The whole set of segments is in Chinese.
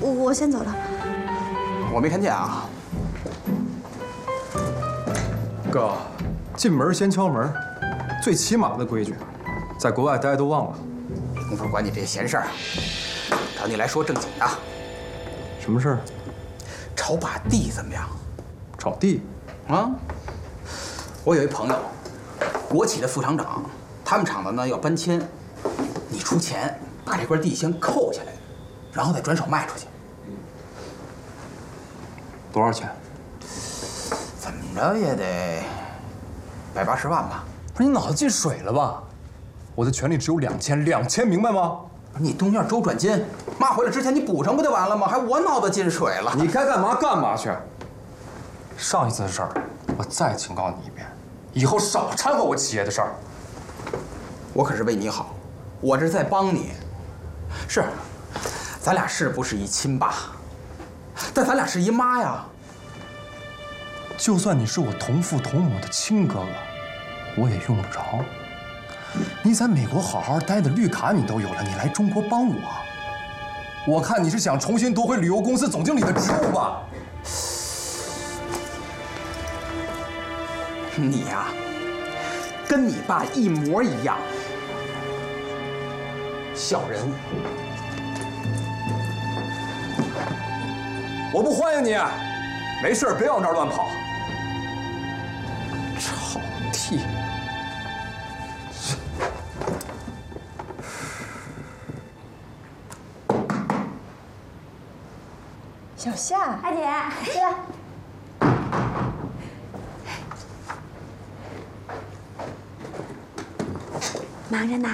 我先走了。 我没看见啊。 哥，进门先敲门，最起码的规矩，在国外大家都忘了。 没法管你这些闲事儿，找你来说正经的。 什么事儿？ 炒把地怎么样？ 炒地？ 啊？我有一朋友，国企的副厂长，他们厂子呢要搬迁，你出钱把这块地先扣下来，然后再转手卖出去。 多少钱？ 怎么着也得180万吧？ 不是你脑子进水了吧？我的权利只有2000，明白吗？ 你中间周转金，妈回来之前你补上不就完了吗？还我脑子进水了？ 你该干嘛干嘛去。上一次的事儿，我再警告你一遍，以后少掺和我企业的事儿。 我可是为你好，我这是在帮你。是，咱俩是不是一亲爸？但咱俩是一妈呀。 就算你是我同父同母的亲哥哥，我也用不着。你在美国好好待的绿卡你都有了，你来中国帮我，我看你是想重新夺回旅游公司总经理的职务吧？ 你呀，跟你爸一模一样，小人。 我不欢迎你，没事别往这儿乱跑。炒地。 小夏， 阿姐， 来。 忙着呢。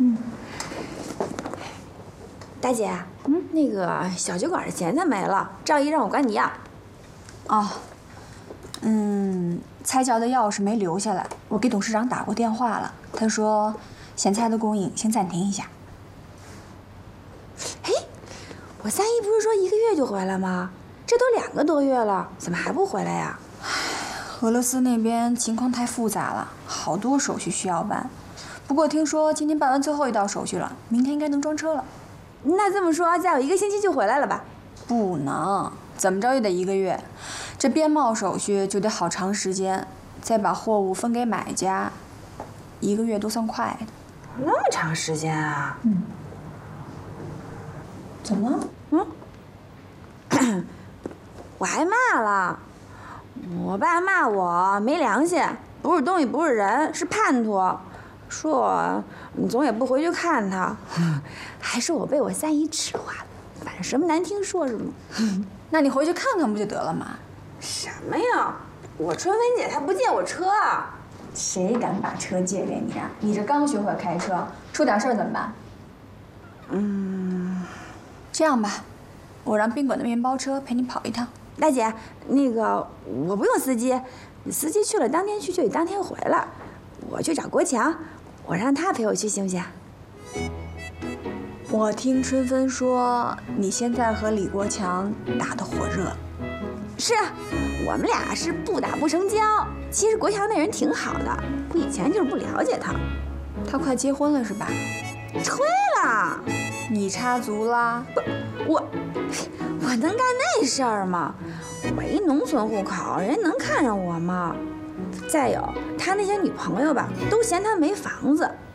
大姐，那个小酒馆的钱财没了，赵姨让我管你要。 哦，菜窖的钥匙没留下来，我给董事长打过电话了，他说咸菜的供应先暂停一下。 嘿，我三姨不是说1个月就回来吗？这都2个多月了，怎么还不回来呀？ 俄罗斯那边情况太复杂了，好多手续需要办。不过听说今天办完最后一道手续了，明天应该能装车了。 那这么说，再有1个星期就回来了吧？ 不能，怎么着也得1个月。这边贸手续就得好长时间，再把货物分给买家，1个月都算快的。 那么长时间啊？ 怎么了？ 我挨骂了，我爸骂我没良心，不是东西不是人，是叛徒，说我你总也不回去看他，还说我被我三姨吃化了，反正什么难听说什么。 那你回去看看不就得了吗？ 什么呀？我春芬姐她不借我车啊！ 谁敢把车借给你啊？你这刚学会开车，出点事儿怎么办？这样吧，我让宾馆的面包车陪你跑一趟。 大姐，那个我不用司机，司机去了当天去就得当天回来。我去找国强，我让他陪我去行不行？ 我听春芬说你现在和李国强打得火热。 是啊，我们俩是不打不成交。其实国强那人挺好的，我以前就是不了解他。 他快结婚了是吧？ 吹了。 你插足啦？ 我能干那事儿吗？我一农村户口，人能看上我吗？再有，他那些女朋友吧，都嫌他没房子，